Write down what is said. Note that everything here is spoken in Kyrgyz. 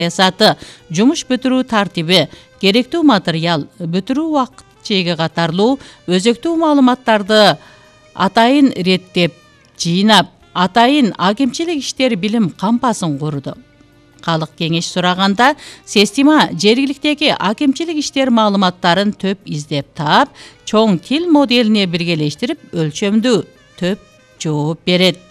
эсаты, жумуш бүтүрүү тартиби, керектүү материал, бүтүрүү убакыт чеги катарлуу өзөктүү маалыматтарды атайын реттеп, жыйнап, атайын акимчилик иштер билим кампасын курду. Калык кеңеш сураганда, система жергиликтеги акимчилик иштер маалыматтарын төп издеп таап, чоң тил моделине биргелештирип, өлчөмдүү төп жооп берет.